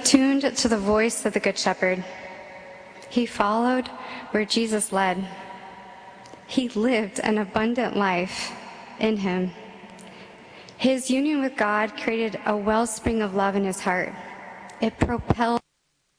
tuned to the voice of the Good Shepherd. He followed where Jesus led. He lived an abundant life in him. His union with God created a wellspring of love in his heart. It propelled